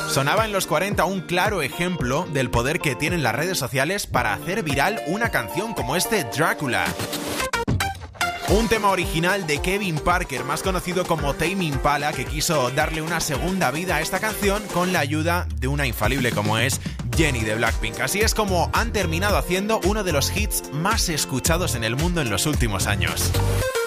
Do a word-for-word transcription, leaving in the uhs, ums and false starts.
Sonaba en los cuarenta un claro ejemplo del poder que tienen las redes sociales para hacer viral una canción como este Drácula. Un tema original de Kevin Parker, más conocido como Tame Impala, que quiso darle una segunda vida a esta canción con la ayuda de una infalible como es Jennie de Blackpink. Así es como han terminado haciendo uno de los hits más escuchados en el mundo en los últimos años.